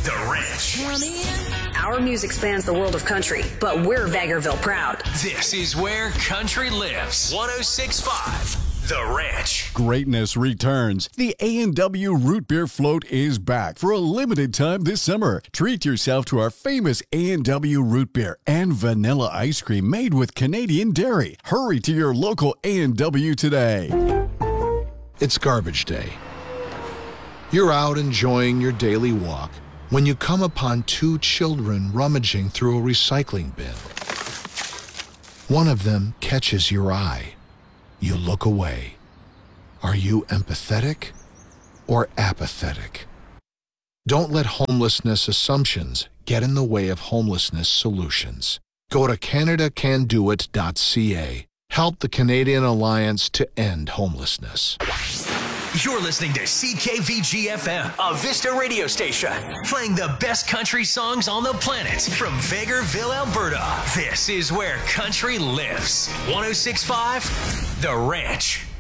The Ranch. Our music spans the world of country, but we're Vegreville proud. This is where country lives. 106.5 The Ranch. Greatness returns. The A&W Root Beer Float is back for a limited time this summer. Treat yourself to our famous A&W Root Beer and vanilla ice cream made with Canadian dairy. Hurry to your local A&W today. It's garbage day. You're out enjoying your daily walk when you come upon two children rummaging through a recycling bin. One of them catches your eye. You look away. Are you empathetic or apathetic? Don't let homelessness assumptions get in the way of homelessness solutions. Go to CanadaCanDoIt.ca. Help the Canadian Alliance to end homelessness. You're listening to CKVG-FM, a Vista radio station, playing the best country songs on the planet from Vegreville, Alberta. This is where country lives. 106.5 The Ranch.